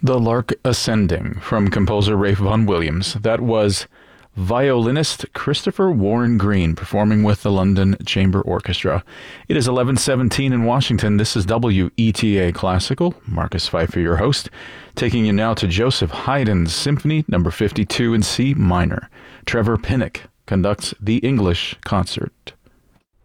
The Lark Ascending from composer Ralph Vaughan Williams. That was violinist Christopher Warren Green performing with the London Chamber Orchestra. It is 11:17 in Washington. This is WETA Classical. Marcus Pfeiffer, your host, taking you now to Joseph Haydn's Symphony No. 52 in C minor. Trevor Pinnock conducts the English concert.